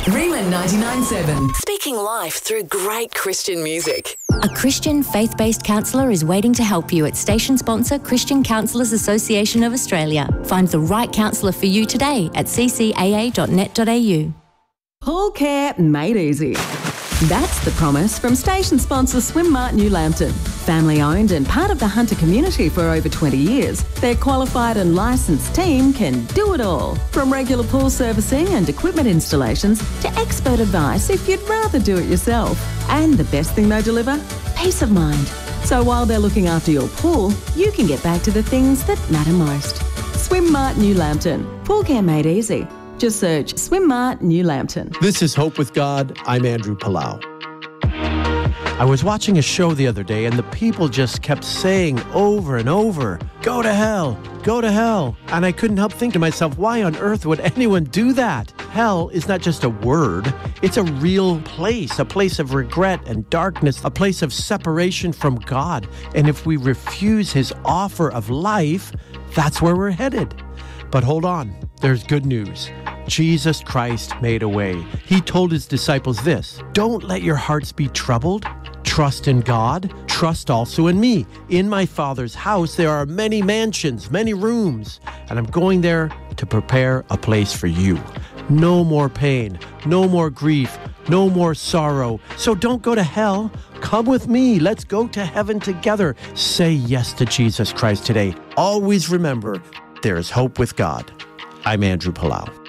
Rhema 99.7. Speaking life through great Christian music. A Christian faith-based counsellor is waiting to help you at station sponsor Christian Counsellors Association of Australia. Find the right counsellor for you today at ccaa.net.au. Pool care made easy. That's the promise from station sponsor Swimmart New Lambton. Family owned and part of the Hunter community for over 20 years, their qualified and licensed team can do it all. From regular pool servicing and equipment installations to expert advice if you'd rather do it yourself. And the best thing they deliver? Peace of mind. So while they're looking after your pool, you can get back to the things that matter most. Swimmart New Lambton. Pool care made easy. Just search Swimmart New Lambton. This is Hope with God. I'm Andrew Palau. I was watching a show the other day and the people just kept saying over and over, "Go to hell, go to hell." And I couldn't help think to myself, why on earth would anyone do that? Hell is not just a word. It's a real place, a place of regret and darkness, a place of separation from God. And if we refuse his offer of life, that's where we're headed. But hold on, there's good news. Jesus Christ made a way. He told his disciples this: "Don't let your hearts be troubled. Trust in God. Trust also in me. In my Father's house there are many mansions, many rooms, and I'm going there to prepare a place for you." No more pain, no more grief, no more sorrow. So don't go to hell. Come with me. Let's go to heaven together. Say yes to Jesus Christ today. Always remember, there is hope with God. I'm Andrew Palau.